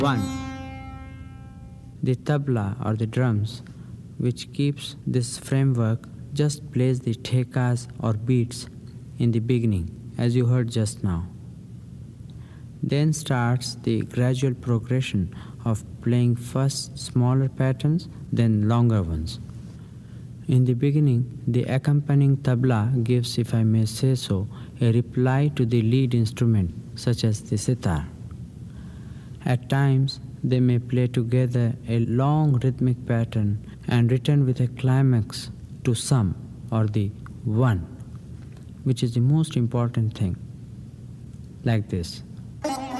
1. The tabla or the drums, which keeps this framework, just plays the thekas or beats in the beginning, as you heard just now. Then starts the gradual progression of playing first smaller patterns, then longer ones. In the beginning, the accompanying tabla gives, if I may say so, a reply to the lead instrument, such as the sitar. At times, they may play together a long rhythmic pattern and return with a climax to some or the one, which is the most important thing, like this.